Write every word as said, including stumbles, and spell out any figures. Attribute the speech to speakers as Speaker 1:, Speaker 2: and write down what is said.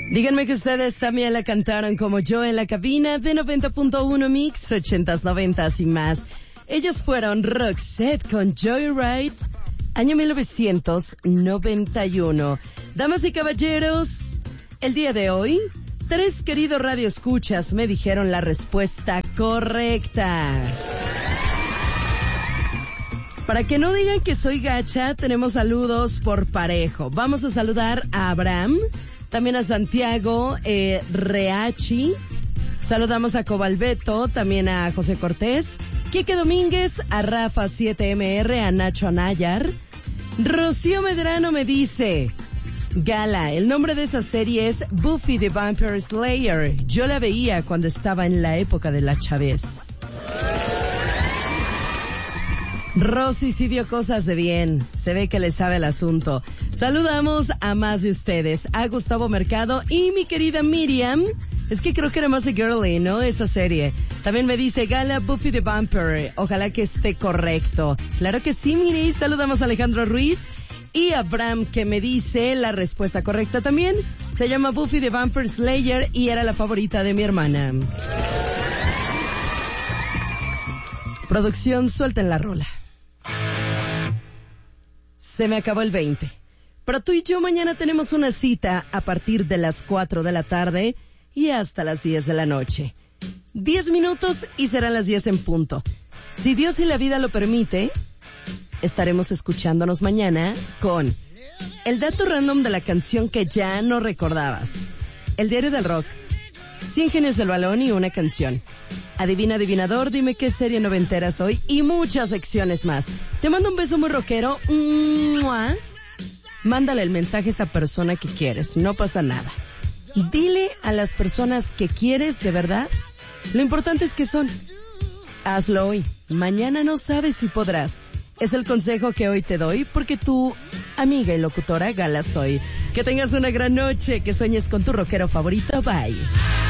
Speaker 1: Díganme que ustedes también la cantaron como yo en la cabina de noventa punto uno Mix, ochentas, noventas y más. Ellos fueron Roxette con Joyride, año mil novecientos noventa y uno. Damas y caballeros, el día de hoy, tres queridos radioescuchas me dijeron la respuesta correcta. Para que no digan que soy gacha, tenemos saludos por parejo. Vamos a saludar a Abraham, también a Santiago eh, Reachi. Saludamos a Cobalbeto, también a José Cortés, Quique Domínguez, a Rafa siete M R, a Nacho Anayar. Rocío Medrano me dice: Gala, el nombre de esa serie es Buffy the Vampire Slayer. Yo la veía cuando estaba en la época de la Chávez. Rosy sí vio cosas de bien, se ve que le sabe el asunto. Saludamos a más de ustedes, a Gustavo Mercado y mi querida Miriam. Es que creo que era más de Girly, ¿no? Esa serie. También me dice Gala, Buffy the Vampire. Ojalá que esté correcto. Claro que sí, Miri. Saludamos a Alejandro Ruiz y a Abraham, que me dice la respuesta correcta también. Se llama Buffy the Vampire Slayer y era la favorita de mi hermana. Producción, suelten la rola. Se me acabó el veinte. Pero tú y yo mañana tenemos una cita a partir de las cuatro de la tarde y hasta las diez de la noche. Diez minutos y serán las diez en punto. Si Dios y la vida lo permite, estaremos escuchándonos mañana con el dato random de la canción que ya no recordabas, el diario del rock, cien genios del balón y una canción. Adivina, adivinador, dime qué serie noventera soy y muchas secciones más. Te mando un beso muy rockero. ¡Mua! Mándale el mensaje a esa persona que quieres, no pasa nada. Dile a las personas que quieres de verdad, lo importante es que son. Hazlo hoy, mañana no sabes si podrás. Es el consejo que hoy te doy porque tu amiga y locutora Gala soy. Que tengas una gran noche, que sueñes con tu rockero favorito. Bye.